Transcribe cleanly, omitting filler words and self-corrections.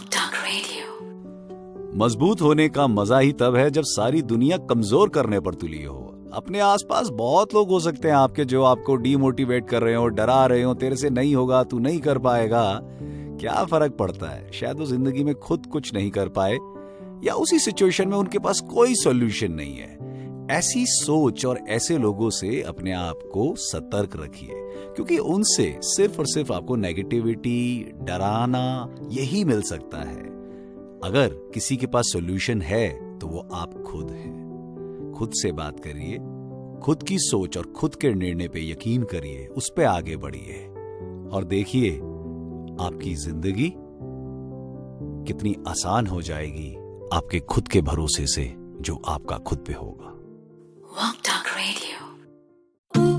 Talk Radio। मजबूत होने का मजा ही तब है जब सारी दुनिया कमजोर करने पर तुली हो। अपने आसपास बहुत लोग हो सकते हैं आपके जो आपको डीमोटिवेट कर रहे हो, डरा रहे हो, तेरे से नहीं होगा, तू नहीं कर पाएगा। क्या फर्क पड़ता है, शायद वो जिंदगी में खुद कुछ नहीं कर पाए या उसी सिचुएशन में उनके पास कोई सॉल्यूशन नहीं है। ऐसी सोच और ऐसे लोगों से अपने आप को सतर्क रखिए, क्योंकि उनसे सिर्फ और सिर्फ आपको नेगेटिविटी, डराना यही मिल सकता है। अगर किसी के पास सॉल्यूशन है तो वो आप खुद हैं। खुद से बात करिए, खुद की सोच और खुद के निर्णय पे यकीन करिए, उस पे आगे बढ़िए और देखिए आपकी जिंदगी कितनी आसान हो जाएगी आपके खुद के भरोसे से, जो आपका खुद पे होगा। Walk Talk